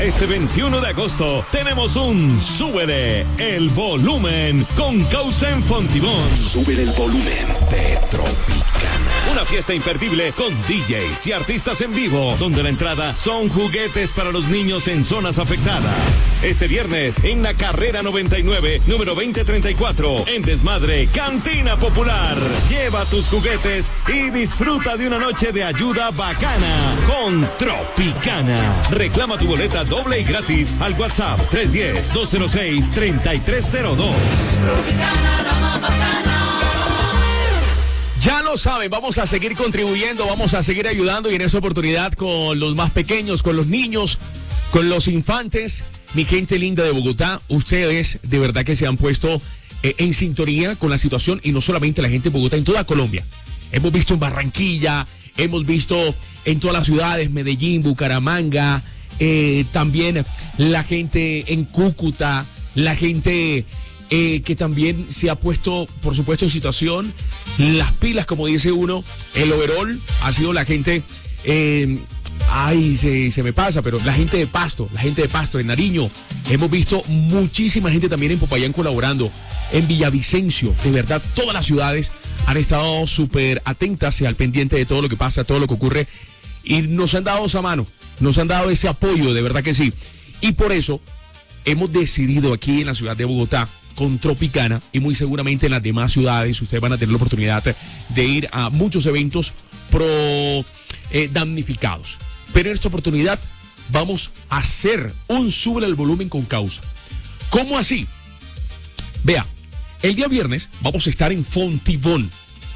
Este 21 de agosto tenemos un Súbele el Volumen con Causa en Fontibón. Súbele el volumen de Tropicana. Una fiesta imperdible con DJs y artistas en vivo, donde la entrada son juguetes para los niños en zonas afectadas. Este viernes en la carrera 99, número 2034, en Desmadre, Cantina Popular. Lleva tus juguetes y disfruta de una noche de ayuda bacana con Tropicana. Reclama tu boleta doble y gratis al WhatsApp 310-206-3302. Tropicana, la más bacana. Ya lo saben, vamos a seguir contribuyendo, vamos a seguir ayudando y en esa oportunidad con los más pequeños, con los niños, con los infantes. Mi gente linda de Bogotá, ustedes de verdad que se han puesto en sintonía con la situación y no solamente la gente de Bogotá, en toda Colombia. Hemos visto en Barranquilla, hemos visto en todas las ciudades, Medellín, Bucaramanga, también la gente en Cúcuta, la gente que también se ha puesto, por supuesto, en situación, las pilas, como dice uno, el overall ha sido la gente, se me pasa, pero la gente de Pasto, en Nariño, hemos visto muchísima gente también en Popayán colaborando, en Villavicencio, de verdad, todas las ciudades han estado súper atentas y al pendiente de todo lo que pasa, todo lo que ocurre, y nos han dado esa mano, nos han dado ese apoyo, de verdad que sí, y por eso hemos decidido aquí en la ciudad de Bogotá, con Tropicana, y muy seguramente en las demás ciudades ustedes van a tener la oportunidad de ir a muchos eventos damnificados. Pero en esta oportunidad vamos a hacer un Súbele el Volumen con Causa. ¿Cómo así? Vea, el día viernes vamos a estar en Fontibón,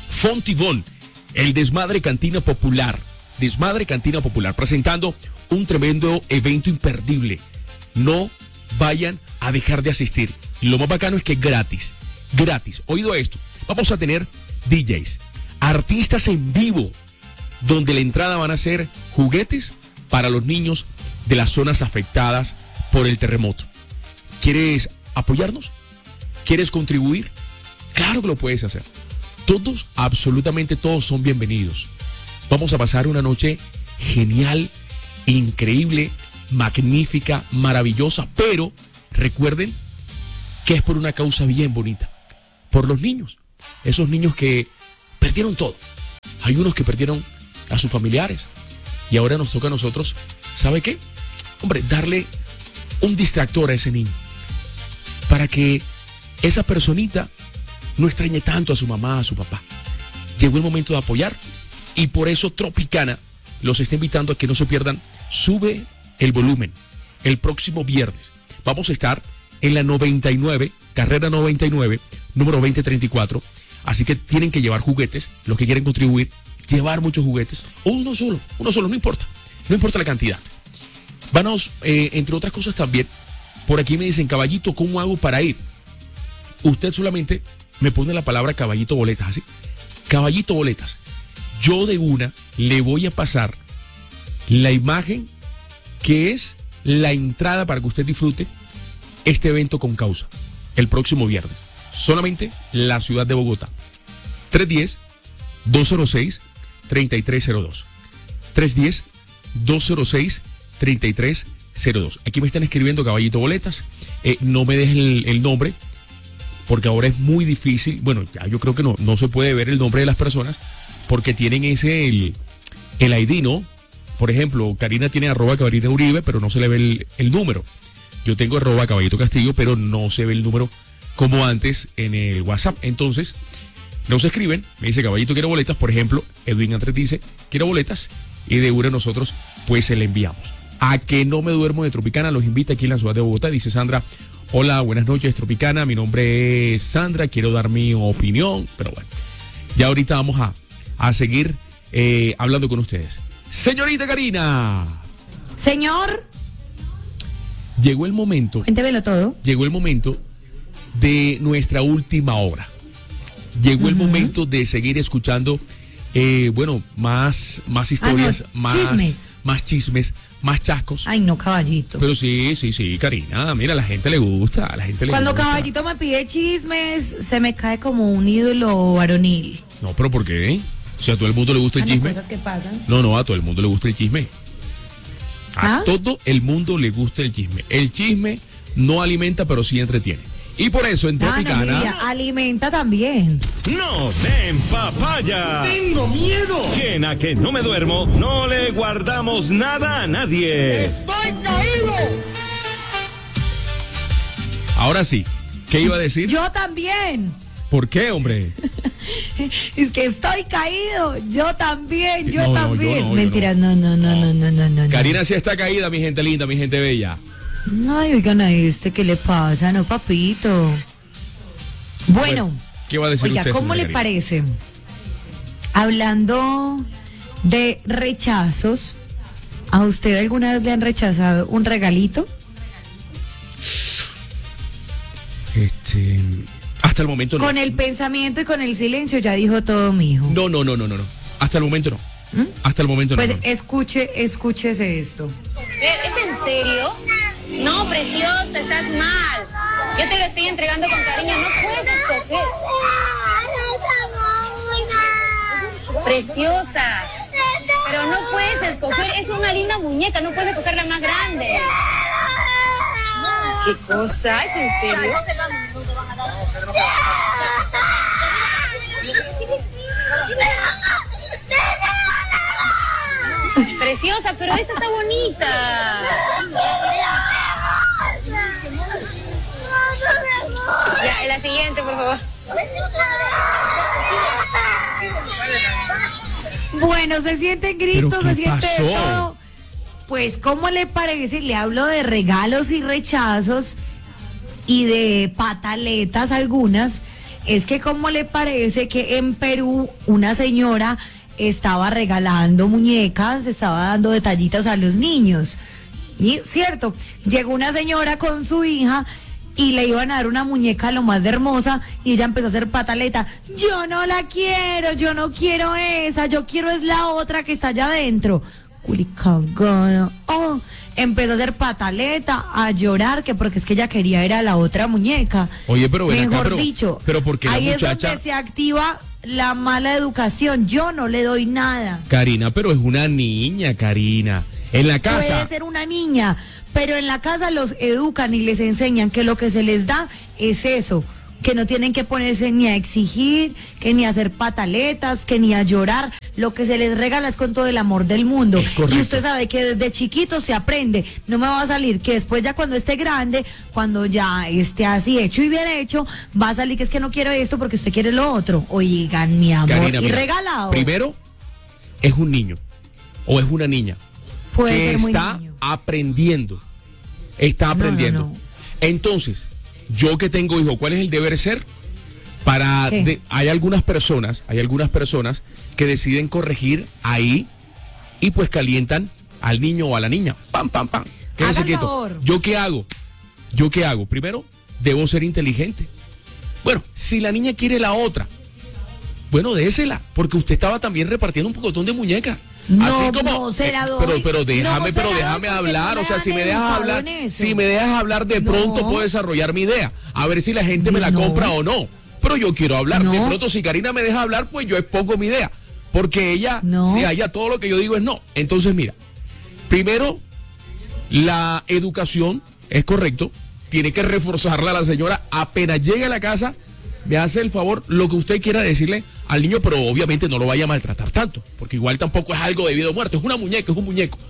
el Desmadre Cantina Popular, presentando un tremendo evento imperdible. No vayan a dejar de asistir. Lo más bacano es que es gratis. Oído esto, vamos a tener DJs, artistas en vivo, donde la entrada van a ser juguetes para los niños de las zonas afectadas por el terremoto. ¿Quieres apoyarnos? ¿Quieres contribuir? Claro que lo puedes hacer. Todos, absolutamente todos son bienvenidos. Vamos a pasar una noche genial, increíble, magnífica, maravillosa, pero recuerden que es por una causa bien bonita, por los niños, esos niños que perdieron todo. Hay unos que perdieron a sus familiares y ahora nos toca a nosotros, ¿sabe qué? Hombre, darle un distractor a ese niño para que esa personita no extrañe tanto a su mamá, a su papá. Llegó el momento de apoyar y por eso Tropicana los está invitando a que no se pierdan Sube el Volumen el próximo viernes. Vamos a estar en la 99, carrera 99, número 2034. Así que tienen que llevar juguetes, los que quieren contribuir, llevar muchos juguetes, o uno solo, no importa la cantidad. Vamos, entre otras cosas también, por aquí me dicen, caballito, ¿cómo hago para ir? Usted solamente me pone la palabra caballito boletas, ¿así? Caballito boletas. Yo de una le voy a pasar la imagen que es la entrada para que usted disfrute este evento con Causa el próximo viernes. Solamente la ciudad de Bogotá. 310-206-3302. 310-206-3302. Aquí me están escribiendo caballito boletas. No me dejen el nombre, porque ahora es muy difícil. Bueno, ya yo creo que no se puede ver el nombre de las personas, porque tienen el ID, ¿no? Por ejemplo, Karina tiene @Karina Uribe, pero no se le ve el número. Yo tengo @Caballito Castillo, pero no se ve el número como antes en el WhatsApp. Entonces, nos escriben, me dice Caballito quiero boletas, por ejemplo, Edwin Andrés dice quiero boletas, y de una nosotros pues se le enviamos. A que no me duermo de Tropicana, los invita aquí en la ciudad de Bogotá, dice Sandra. Hola, buenas noches Tropicana, mi nombre es Sandra, quiero dar mi opinión, pero bueno, ya ahorita vamos a seguir hablando con ustedes. Señorita Karina. Señor. Llegó el momento. Cuéntemelo todo. Llegó el momento de nuestra última hora. Llegó el momento de seguir escuchando, más historias, más chismes, más chascos. Ay, no, caballito. Pero sí, Karina, mira, a la gente le gusta, Cuando caballito me pide chismes, se me cae como un ídolo varonil. No, pero ¿por qué? O sea, a todo el mundo le gusta el chisme. Cosas que pasan. No, a todo el mundo le gusta el chisme. A ¿Ah? todo el mundo le gusta el chisme. El chisme no alimenta, pero sí entretiene. Y por eso en Ah, no, Tropicana... Lidia, alimenta también. ¡No den papaya! ¡Tengo miedo! Quien a que no me duermo, no le guardamos nada a nadie. ¡Estoy caído! Ahora sí, ¿qué iba a decir? Yo también. ¿Por qué, hombre? Es que estoy caído. Yo también, yo No, no, también. yo no, yo Mentira, no. Karina sí está caída, mi gente linda, mi gente bella. Ay, oigan a ¿qué le pasa? No, papito. Bueno, ¿qué va a decir oiga, usted, ¿cómo señora le Karina? parece? Hablando de rechazos, ¿a usted alguna vez le han rechazado un regalito? Hasta el momento no. Con el pensamiento y con el silencio ya dijo todo, mijo. No. Hasta el momento no. Hasta el momento Pues no. escúchese esto. ¿Es en serio? No, preciosa, estás mal. Yo te lo estoy entregando con cariño, no puedes escoger. Preciosa, pero no puedes escoger, es una linda muñeca, no puedes escoger la más grande. ¿Qué cosa? ¿Es en serio? Preciosa, pero esta está bonita. Ya, la siguiente, por favor. Bueno, se sienten gritos, ¿Pero qué se siente de pasó? todo. Pues, ¿cómo le parece? Le hablo de regalos y rechazos y de pataletas algunas. Es que, ¿cómo le parece que en Perú una señora estaba regalando muñecas, estaba dando detallitos a los niños? Y cierto, llegó una señora con su hija y le iban a dar una muñeca lo más de hermosa y ella empezó a hacer pataleta. Yo no la quiero, yo no quiero esa, yo quiero es la otra que está allá adentro. Culicagana. Oh, empezó a hacer pataleta, a llorar, que porque es que ella quería era la otra muñeca. Oye, pero ven acá, Mejor pero- dicho, pero ¿por qué la ahí muchacha- es donde se activa la mala educación. Yo no le doy nada. Karina, pero es una niña, Karina. En la casa. Puede ser una niña, pero en la casa los educan y les enseñan que lo que se les da es eso, que no tienen que ponerse ni a exigir, que ni a hacer pataletas, que ni a llorar. Lo que se les regala es con todo el amor del mundo. Es correcto. Y usted sabe que desde chiquito se aprende. No me va a salir que después ya cuando esté grande, cuando ya esté así hecho y bien hecho, va a salir que es que no quiero esto porque usted quiere lo otro. Oigan, mi amor, Karina, y mira, regalado. Primero, es un niño o es una niña Puede que ser muy está niño. aprendiendo. Está aprendiendo. no. Entonces, yo que tengo hijo, ¿cuál es el deber ser? ¿Qué? Hay algunas personas que deciden corregir ahí y pues calientan al niño o a la niña. Pam, pam, pam. Quédese Haga el quieto. favor. ¿Yo qué hago? Primero, debo ser inteligente. Bueno, si la niña quiere la otra, bueno, désela, porque usted estaba también repartiendo un pocotón de muñecas. No, no, se la doy. Pero No, déjame, se la doy porque hablar, no o sea, me si han me dejas educado hablar, en eso. si me dejas hablar de No. pronto puedo desarrollar mi idea, a ver si la gente me la No. compra o no. Pero yo quiero hablar, de No. pronto si Karina me deja hablar, pues yo expongo mi idea, porque ella, No. si a ella todo lo que yo digo es no. Entonces, mira, primero, la educación es correcto, tiene que reforzarla la señora apenas llegue a la casa. Me hace el favor, lo que usted quiera decirle al niño, pero obviamente no lo vaya a maltratar tanto, porque igual tampoco es algo de vida o muerte, es una muñeca, es un muñeco.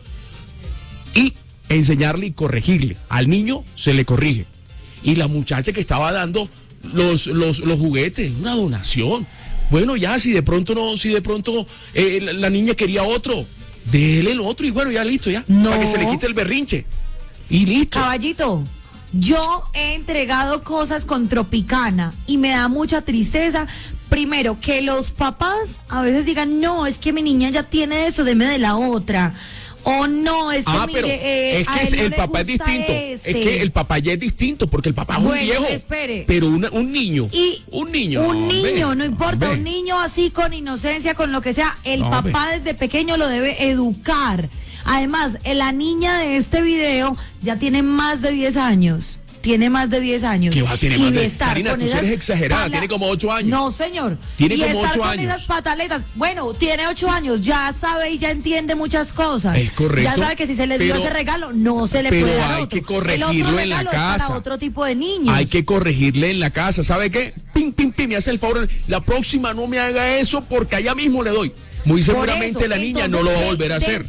Y enseñarle y corregirle. Al niño se le corrige. Y la muchacha que estaba dando los juguetes, una donación. Bueno, ya, si de pronto la niña quería otro, déle el otro y bueno, ya listo, ya. No. Para que se le quite el berrinche. Y listo. Caballito, yo he entregado cosas con Tropicana y me da mucha tristeza. Primero, que los papás a veces digan, no, es que mi niña ya tiene eso, deme de la otra. O no, es que Pero mire, es a él que no el le papá es gusta distinto. ese. Es que el papá ya es distinto, porque el papá es un Bueno, viejo. espere. Pero un niño. Y un niño. no importa, hombre. un niño así con inocencia, con lo que sea, el No, papá hombre. desde pequeño lo debe educar. Además, la niña de este video ya tiene más de 10 años. tiene más de 10 años. ¿Qué va a tener y más de? estar Karina, con tú esas eres exagerada, pala- tiene como 8 años. No, señor. Tiene y como estar 8 con años. esas pataletas. Bueno, tiene 8 años, ya sabe y ya entiende muchas cosas. Es correcto. Ya sabe que si se le dio Pero- ese regalo, no se le pero puede dar hay otro. que corregirlo El otro en la regalo es casa. para otro tipo de niños. Hay que corregirle en la casa. ¿Sabe qué? Pim, pim, pim, me hace el favor. La próxima no me haga eso porque allá mismo le doy. Muy Por seguramente eso, la niña entonces, no lo va a de- volver a hacer.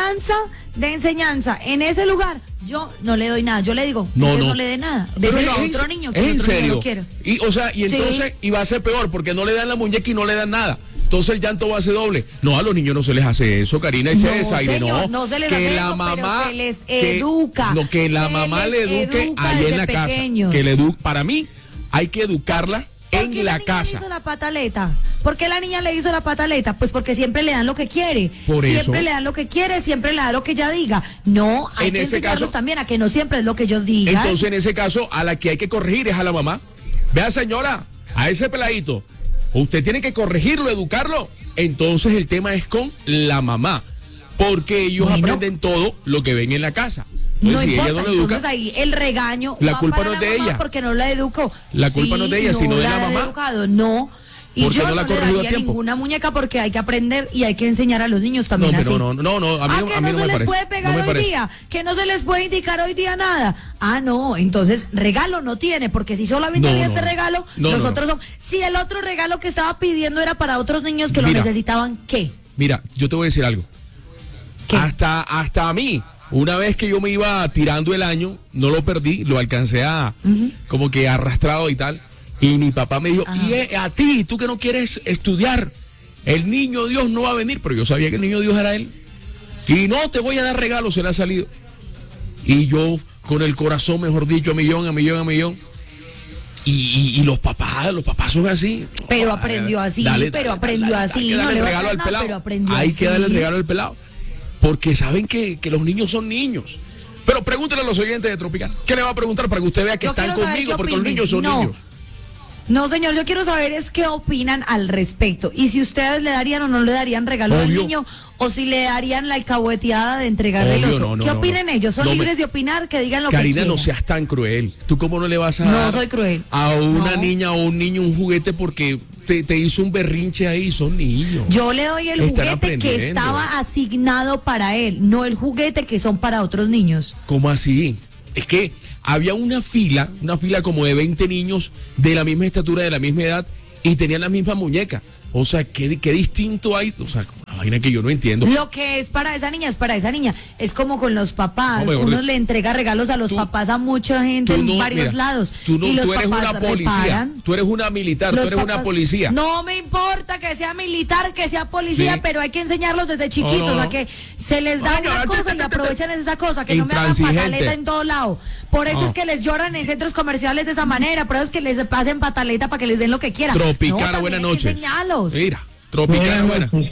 De enseñanza, en ese lugar, yo no le doy nada. Yo le digo, No, usted no. no le dé nada. Pero Déselo a es otro en- niño es que en otro niño serio. lo quiera. Y, o sea, y Sí. entonces, y va a ser peor porque no le dan la muñeca y no le dan nada. Entonces el llanto va a ser doble. No, a los niños no se les hace eso, Karina, y se No, desaire, señor, no. no se les que hace la eso, pero mamá, se les que- educa. No, que la Se mamá les le eduque educa allá en desde la casa. pequeños. Que le eduque. Para mí, hay que educarla ¿Por qué en la niña casa. le hizo la pataleta? ¿Por qué la niña le hizo la pataleta? Pues porque siempre le dan lo que quiere. Por siempre eso. le dan lo que quiere, siempre le dan lo que ella diga. No, hay En que ese enseñarlos caso- también a que no siempre es lo que ellos digan. Entonces, en ese caso, a la que hay que corregir es a la mamá. Vea, señora, a ese peladito, usted tiene que corregirlo, educarlo. Entonces, el tema es con la mamá. Porque ellos Bueno. aprenden todo lo que ven en la casa. No Entonces, si importa, ella no le educa, entonces ahí el regaño La va culpa para no es la de mamá ella. porque no la educó. La culpa no es de ella, sino de la ha mamá. educado, no. Y Porque yo no no, la ha le corregido a daría tiempo. ninguna muñeca porque hay que aprender y hay que enseñar a los niños no, también así. pero no, a mí, Que a mí no no se me les parece. puede No pegar me hoy parece. día, que no se les puede indicar hoy día nada. Ah, no, entonces regalo no tiene, porque si solamente No, había no. este regalo, No, los no, otros son. Si el otro regalo que estaba pidiendo era para otros niños que lo Mira. necesitaban, ¿qué? Mira, yo te voy a decir algo. ¿Qué? Hasta a mí, una vez que yo me iba tirando el año, no lo perdí, lo alcancé a como que arrastrado y tal. Y mi papá me dijo, Ajá. y a ti, tú que no quieres estudiar, el niño Dios no va a venir, pero yo sabía que el niño Dios era él. Y no te voy a dar regalos, se le ha salido. Y yo, con el corazón, mejor dicho, a millón. Y los papás son así. Pero Oh, aprendió así, dale, pero dale, aprendió dale, así, hay que no darle le el va a regalo dar al nada, pelado. pero aprendió Hay que darle el así. regalo al pelado. Porque saben que los niños son niños. Pero pregúntele a los oyentes de Tropical. ¿Qué le va a preguntar para que usted vea que Yo están quiero saber conmigo? qué Porque los opinen. niños son No. niños. No, señor, yo quiero saber es qué opinan al respecto. Y si ustedes le darían o no le darían regalo al Obvio. niño, o si le darían la alcahueteada de entregarle el Obvio, otro. no, ¿Qué no, opinen no. ellos? Son No me- libres de opinar, que digan lo que Karina, quieran. no seas tan cruel. ¿Tú cómo no le vas a No dar soy cruel. a una No. niña o un niño un juguete porque te hizo un berrinche ahí? Son niños. Yo le doy el Están juguete que aprendiendo. estaba asignado para él, no el juguete que son para otros niños. ¿Cómo así? Es que había una fila como de 20 niños de la misma estatura, de la misma edad, y tenían la misma muñeca. O sea, ¿qué distinto hay? O sea, una vaina que yo no entiendo. Lo que es para esa niña es para esa niña. Es como con los papás. No, mejor Uno de- le entrega regalos a los Tú- papás a mucha gente en varios mira, lados. Tú, no, y los tú eres papás una policía, reparan. tú eres una militar, tú Los eres una papás- policía. No me importa que sea militar, que sea policía, Sí. pero hay que enseñarlos desde chiquitos No. a que se les da Oye, una cosa y aprovechan esa cosa, que no me hagan Intransigente. pataleta en todo lado. Por eso No. es que les lloran en centros comerciales de esa manera, por eso es que les pasen pataleta para que les den lo que quieran. Tropicana, No, también buenas hay que noches. enseñarlos. Mira, Tropicana, buena.